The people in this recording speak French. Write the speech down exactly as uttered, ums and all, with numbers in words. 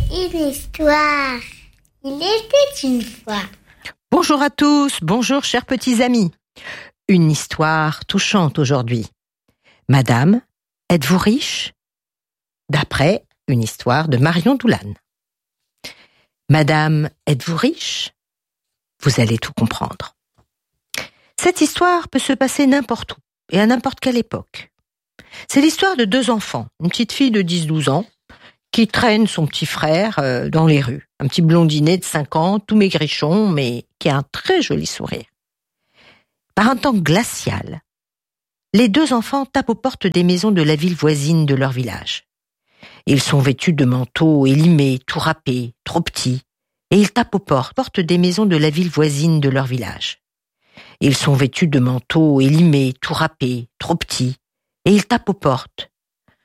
une histoire. Il était une fois. Bonjour à tous, bonjour chers petits amis. Une histoire touchante aujourd'hui. Madame, êtes-vous riche ? D'après une histoire de Marion Doulane. Madame, êtes-vous riche ? Vous allez tout comprendre. Cette histoire peut se passer n'importe où et à n'importe quelle époque. C'est l'histoire de deux enfants, une petite fille de dix douze ans qui traîne son petit frère dans les rues. Un petit blondinet de cinq ans, tout maigrichon, mais qui a un très joli sourire. Par un temps glacial, les deux enfants tapent aux portes des maisons de la ville voisine de leur village. Ils sont vêtus de manteaux élimés, tout râpés, trop petits, et ils tapent aux portes, portes des maisons de la ville voisine de leur village. Ils sont vêtus de manteaux élimés, tout râpés, trop petits, et ils tapent aux portes